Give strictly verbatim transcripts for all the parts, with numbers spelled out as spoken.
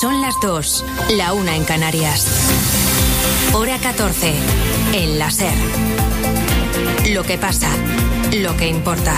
Son las dos, la una en Canarias. Hora catorce, en la SER. Lo que pasa, lo que importa.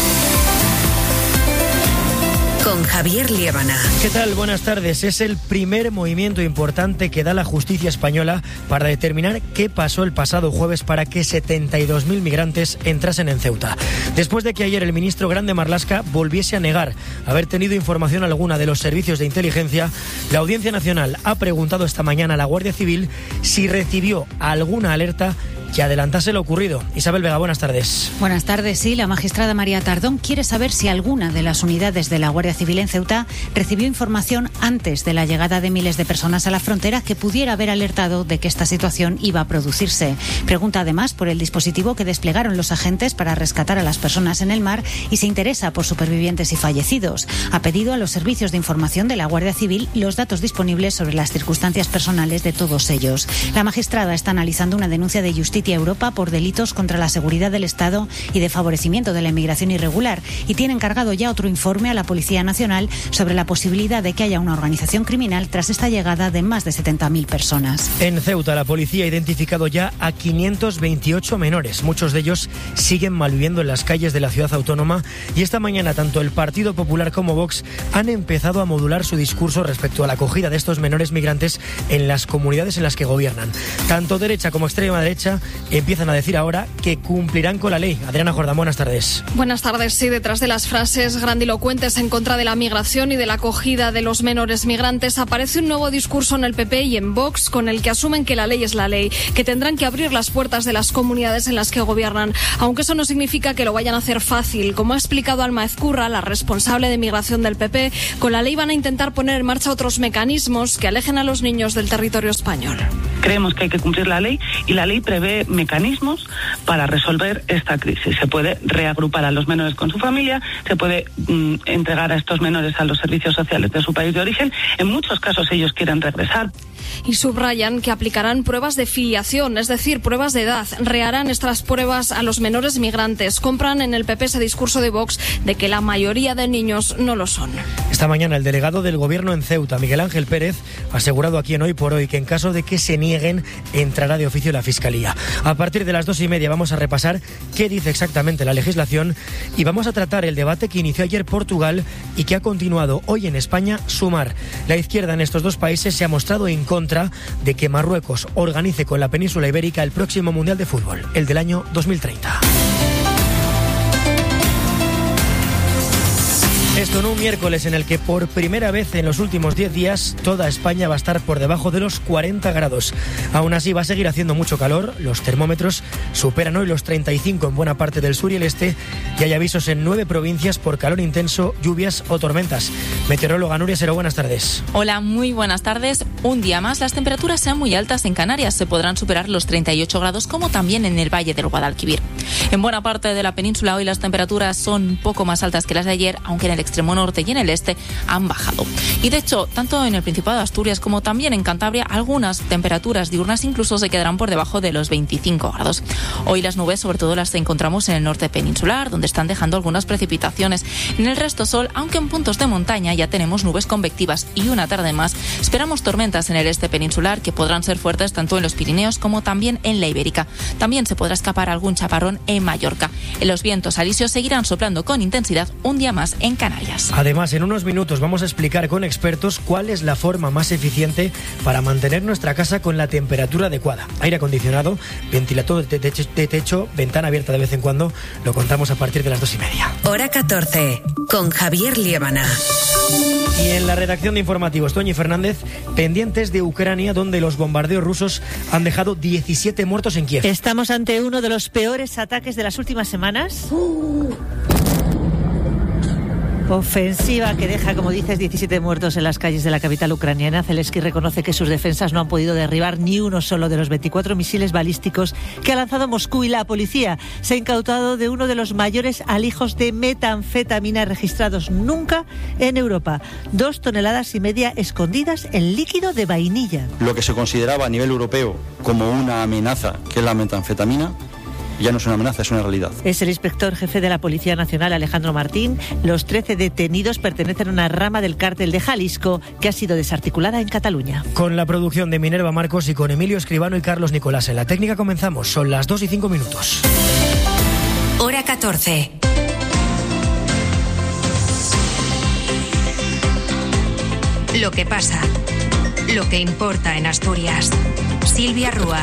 Con Javier Liébana. ¿Qué tal? Buenas tardes. Es el primer movimiento importante que da la justicia española para determinar qué pasó el pasado jueves para que setenta y dos mil migrantes entrasen en Ceuta. Después de que ayer el ministro Grande Marlaska volviese a negar haber tenido información alguna de los servicios de inteligencia, la Audiencia Nacional ha preguntado esta mañana a la Guardia Civil si recibió alguna alerta que adelantase lo ocurrido. Isabel Vega, buenas tardes. Buenas tardes. Sí, la magistrada María Tardón quiere saber si alguna de las unidades de la Guardia Civil en Ceuta recibió información antes de la llegada de miles de personas a la frontera que pudiera haber alertado de que esta situación iba a producirse. Pregunta además por el dispositivo que desplegaron los agentes para rescatar a las personas en el mar y se interesa por supervivientes y fallecidos. Ha pedido a los servicios de información de la Guardia Civil los datos disponibles sobre las circunstancias personales de todos ellos. La magistrada está analizando una denuncia de Justicia Europa por delitos contra la seguridad del Estado y de favorecimiento de la inmigración irregular y tiene encargado ya otro informe a la Policía Nacional sobre la posibilidad de que haya una organización criminal tras esta llegada de más de setenta mil personas. En Ceuta, la policía ha identificado ya a quinientos veintiocho menores. Muchos de ellos siguen malviviendo en las calles de la ciudad autónoma y esta mañana tanto el Partido Popular como Vox han empezado a modular su discurso respecto a la acogida de estos menores migrantes en las comunidades en las que gobiernan. Tanto derecha como extrema derecha empiezan a decir ahora que cumplirán con la ley. Adriana Jordán, buenas tardes. Buenas tardes. Sí, detrás de las frases grandilocuentes en contra de la migración y de la acogida de los menores migrantes aparece un nuevo discurso en el P P y en Vox con el que asumen que la ley es la ley, que tendrán que abrir las puertas de las comunidades en las que gobiernan, aunque eso no significa que lo vayan a hacer fácil. Como ha explicado Alma Ezcurra, la responsable de migración del P P, con la ley van a intentar poner en marcha otros mecanismos que alejen a los niños del territorio español. Creemos que hay que cumplir la ley y la ley prevé mecanismos para resolver esta crisis. Se puede reagrupar a los menores con su familia, se puede mm, entregar a estos menores a los servicios sociales de su país de origen. En muchos casos ellos quieren regresar. Y subrayan que aplicarán pruebas de filiación, es decir, pruebas de edad. Reharán estas pruebas a los menores migrantes. Compran en el P P ese discurso de Vox de que la mayoría de niños no lo son. Esta mañana el delegado del Gobierno en Ceuta, Miguel Ángel Pérez, ha asegurado aquí en Hoy por Hoy que en caso de que se nieguen, entrará de oficio la Fiscalía. A partir de las dos y media vamos a repasar qué dice exactamente la legislación y vamos a tratar el debate que inició ayer Portugal y que ha continuado hoy en España, Sumar. La izquierda en estos dos países se ha mostrado en contra de que Marruecos organice con la península ibérica el próximo Mundial de Fútbol, el del año dos mil treinta. Esto en un miércoles en el que por primera vez en los últimos diez días toda España va a estar por debajo de los cuarenta grados. Aún así va a seguir haciendo mucho calor, los termómetros superan hoy los treinta y cinco en buena parte del sur y el este y hay avisos en nueve provincias por calor intenso, lluvias o tormentas. Meteoróloga Nuria Sero, buenas tardes. Hola, muy buenas tardes. Un día más las temperaturas sean muy altas en Canarias, se podrán superar los treinta y ocho grados como también en el Valle del Guadalquivir. En buena parte de la península hoy las temperaturas son un poco más altas que las de ayer, aunque en el extremo norte y en el este han bajado. Y de hecho, tanto en el Principado de Asturias como también en Cantabria, algunas temperaturas diurnas incluso se quedarán por debajo de los veinticinco grados. Hoy las nubes sobre todo las encontramos en el norte peninsular, donde están dejando algunas precipitaciones. En el resto sol, aunque en puntos de montaña ya tenemos nubes convectivas y una tarde más, esperamos tormentas en el este peninsular que podrán ser fuertes tanto en los Pirineos como también en la Ibérica. También se podrá escapar algún chaparrón en Mallorca. En los vientos alisios seguirán soplando con intensidad un día más en Canarias. Además, en unos minutos vamos a explicar con expertos cuál es la forma más eficiente para mantener nuestra casa con la temperatura adecuada. Aire acondicionado, ventilador de techo, de techo, ventana abierta de vez en cuando. Lo contamos a partir de las dos y media. Hora catorce, con Javier Liébana. Y en la redacción de informativos, Toñi Fernández, pendientes de Ucrania, donde los bombardeos rusos han dejado diecisiete muertos en Kiev. Estamos ante uno de los peores ataques de las últimas semanas. Uh. Ofensiva que deja, como dices, diecisiete muertos en las calles de la capital ucraniana. Zelensky reconoce que sus defensas no han podido derribar ni uno solo de los veinticuatro misiles balísticos que ha lanzado Moscú, y la policía se ha incautado de uno de los mayores alijos de metanfetamina registrados nunca en Europa. Dos toneladas y media escondidas en líquido de vainilla. Lo que se consideraba a nivel europeo como una amenaza, que es la metanfetamina, ya no es una amenaza, es una realidad. Es el inspector jefe de la Policía Nacional, Alejandro Martín. Los trece detenidos pertenecen a una rama del cártel de Jalisco que ha sido desarticulada en Cataluña. Con la producción de Minerva Marcos y con Emilio Escribano y Carlos Nicolás en la técnica comenzamos. Son las dos y cinco minutos. Hora catorce. Lo que pasa, lo que importa en Asturias. Silvia Rúa.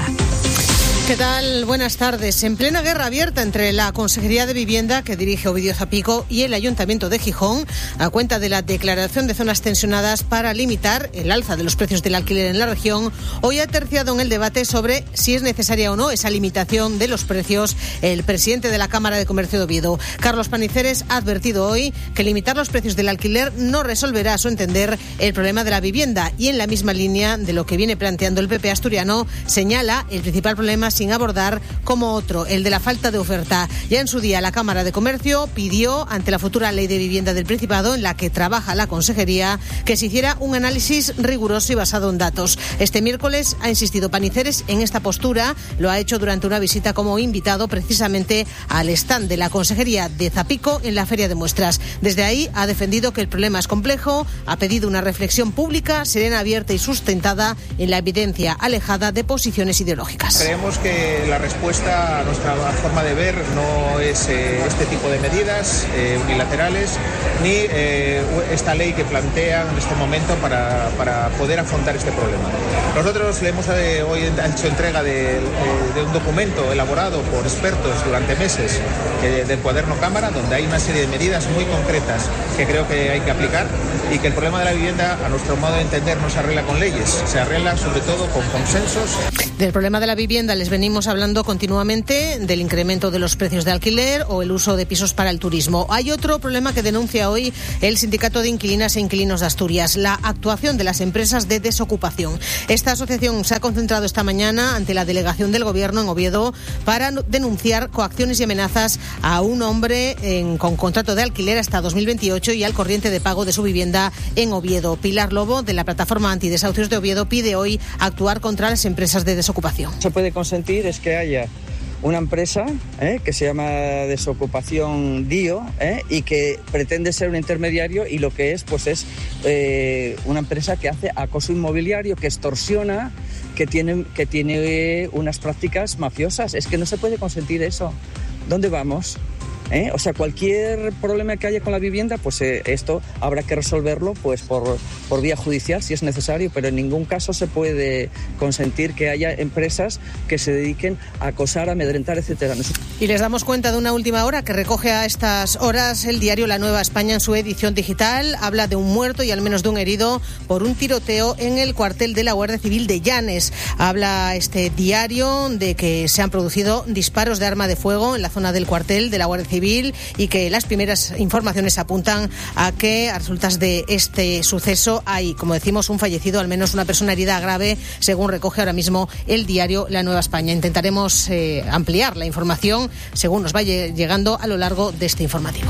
¿Qué tal? Buenas tardes. En plena guerra abierta entre la Consejería de Vivienda, que dirige Ovidio Zapico, y el Ayuntamiento de Gijón, a cuenta de la declaración de zonas tensionadas para limitar el alza de los precios del alquiler en la región, hoy ha terciado en el debate sobre si es necesaria o no esa limitación de los precios el presidente de la Cámara de Comercio de Oviedo. Carlos Paniceres ha advertido hoy que limitar los precios del alquiler no resolverá, a su entender, el problema de la vivienda, y en la misma línea de lo que viene planteando el P P asturiano, señala el principal problema sin abordar como otro, el de la falta de oferta. Ya en su día la Cámara de Comercio pidió, ante la futura Ley de Vivienda del Principado, en la que trabaja la Consejería, que se hiciera un análisis riguroso y basado en datos. Este miércoles ha insistido Paniceres en esta postura, lo ha hecho durante una visita como invitado precisamente al stand de la Consejería de Zapico en la Feria de Muestras. Desde ahí ha defendido que el problema es complejo, ha pedido una reflexión pública, serena, abierta y sustentada en la evidencia alejada de posiciones ideológicas. Creemos que la respuesta a nuestra forma de ver no es eh, este tipo de medidas eh, unilaterales ni eh, esta ley que plantean en este momento para, para poder afrontar este problema. Nosotros le hemos eh, hoy hecho entrega de, de un documento elaborado por expertos durante meses eh, del cuaderno Cámara, donde hay una serie de medidas muy concretas que creo que hay que aplicar y que el problema de la vivienda, a nuestro modo de entender, no se arregla con leyes, se arregla sobre todo con consensos. Del problema de la vivienda les venimos hablando continuamente, del incremento de los precios de alquiler o el uso de pisos para el turismo. Hay otro problema que denuncia hoy el Sindicato de Inquilinas e Inquilinos de Asturias, la actuación de las empresas de desocupación. Esta asociación se ha concentrado esta mañana ante la delegación del Gobierno en Oviedo para denunciar coacciones y amenazas a un hombre en, con contrato de alquiler hasta dos mil veintiocho y al corriente de pago de su vivienda en Oviedo. Pilar Lobo, de la plataforma antidesahucios de Oviedo, pide hoy actuar contra las empresas de desocupación. Se puede consentir es que haya una empresa ¿eh? que se llama Desocupación Dio ¿eh? y que pretende ser un intermediario, y lo que es pues es eh, una empresa que hace acoso inmobiliario, que extorsiona, que tiene, que tiene unas prácticas mafiosas. Es que no se puede consentir eso. ¿Dónde vamos? ¿Eh? O sea, cualquier problema que haya con la vivienda, pues eh, esto habrá que resolverlo pues por, por vía judicial si es necesario, pero en ningún caso se puede consentir que haya empresas que se dediquen a acosar, a amedrentar, etcétera. Y les damos cuenta de una última hora que recoge a estas horas el diario La Nueva España en su edición digital. Habla de un muerto y al menos de un herido por un tiroteo en el cuartel de la Guardia Civil de Llanes. Habla este diario de que se han producido disparos de arma de fuego en la zona del cuartel de la Guardia Civil y que las primeras informaciones apuntan a que a resultas de este suceso hay, como decimos, un fallecido, al menos una persona herida grave, según recoge ahora mismo el diario La Nueva España. Intentaremos eh, ampliar la información según nos vaya llegando a lo largo de este informativo.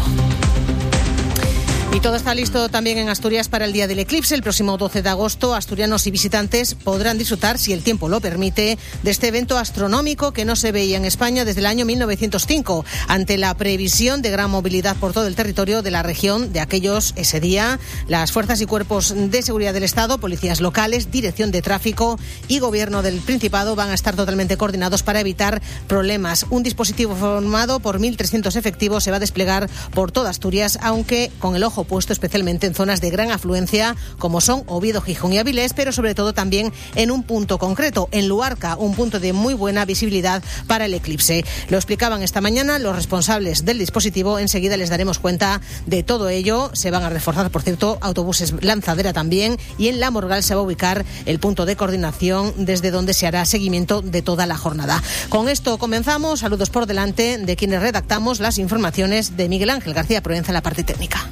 Y todo está listo también en Asturias para el Día del Eclipse. El próximo doce de agosto, asturianos y visitantes podrán disfrutar, si el tiempo lo permite, de este evento astronómico que no se veía en España desde el año mil novecientos cinco, ante la previsión de gran movilidad por todo el territorio de la región de aquellos ese día. Las fuerzas y cuerpos de seguridad del Estado, policías locales, dirección de tráfico y gobierno del Principado van a estar totalmente coordinados para evitar problemas. Un dispositivo formado por mil trescientos efectivos se va a desplegar por toda Asturias, aunque con el ojo puesto especialmente en zonas de gran afluencia como son Oviedo, Gijón y Avilés, pero sobre todo también en un punto concreto, en Luarca, un punto de muy buena visibilidad para el eclipse. Lo explicaban esta mañana los responsables del dispositivo. Enseguida les daremos cuenta de todo ello. Se van a reforzar, por cierto, autobuses lanzadera también, y en La Morgal se va a ubicar el punto de coordinación desde donde se hará seguimiento de toda la jornada. Con esto comenzamos. Saludos por delante de quienes redactamos las informaciones, de Miguel Ángel García Provenza en la parte técnica.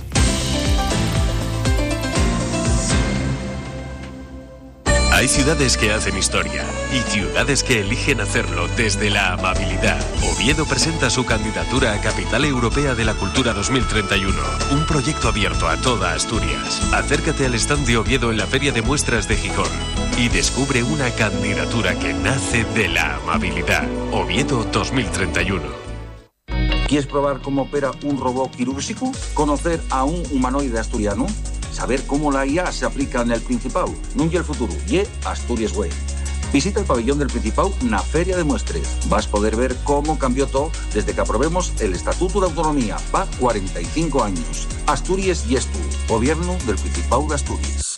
Hay ciudades que hacen historia y ciudades que eligen hacerlo desde la amabilidad. Oviedo presenta su candidatura a Capital Europea de la Cultura dos mil treinta y uno, un proyecto abierto a toda Asturias. Acércate al stand de Oviedo en la Feria de Muestras de Gijón. y descubre una candidatura que nace de la amabilidad. Oviedo dos mil treinta y uno. ¿Quieres probar cómo opera un robot quirúrgico? ¿Conocer a un humanoide asturiano? ¿Saber cómo la I A se aplica en el Principado? No y el futuro, y Asturias Way. Visita el pabellón del Principado na Feria de Muestres. Vas a poder ver cómo cambió todo desde que aprobemos el Estatuto de Autonomía. Va cuarenta y cinco años. Asturias y Estu, Gobierno del Principado de Asturias.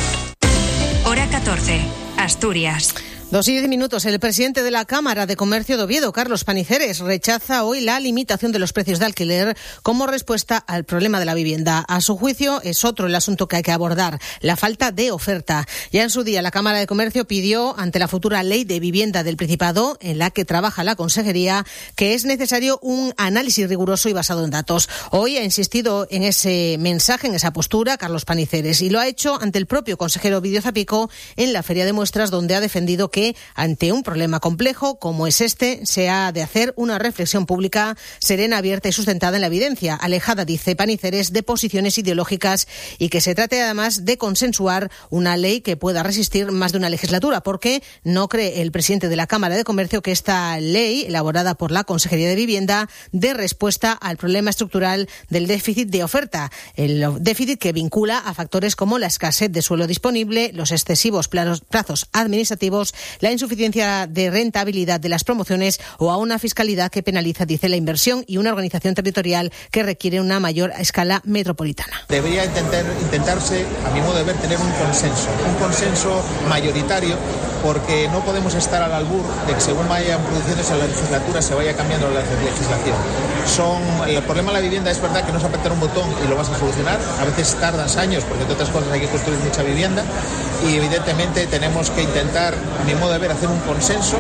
Hora catorce, Asturias. Dos y diez minutos. El presidente de la Cámara de Comercio de Oviedo, Carlos Paniceres, rechaza hoy la limitación de los precios de alquiler como respuesta al problema de la vivienda. A su juicio, es otro el asunto que hay que abordar, la falta de oferta. Ya en su día, la Cámara de Comercio pidió, ante la futura ley de vivienda del Principado, en la que trabaja la Consejería, que es necesario un análisis riguroso y basado en datos. Hoy ha insistido en ese mensaje, en esa postura, Carlos Paniceres, y lo ha hecho ante el propio consejero Ovidio Zapico en la Feria de Muestras, donde ha defendido que que ante un problema complejo como es este, se ha de hacer una reflexión pública serena, abierta y sustentada en la evidencia, alejada, dice Paniceres, de posiciones ideológicas, y que se trate además de consensuar una ley que pueda resistir más de una legislatura, porque no cree el presidente de la Cámara de Comercio que esta ley, elaborada por la Consejería de Vivienda, dé respuesta al problema estructural del déficit de oferta, el déficit que vincula a factores como la escasez de suelo disponible, los excesivos plazos administrativos, la insuficiencia de rentabilidad de las promociones o a una fiscalidad que penaliza, dice, la inversión y una organización territorial que requiere una mayor escala metropolitana. Debería intentar, intentarse, a mi modo de ver, tener un consenso, un consenso mayoritario, porque no podemos estar al albur de que según vayan produciéndose la legislatura se vaya cambiando la legislación. Son, el problema de la vivienda es verdad que no es apretar un botón y lo vas a solucionar, a veces tardas años porque entre otras cosas hay que construir mucha vivienda y evidentemente tenemos que intentar, a mi modo de ver, hacer un consenso.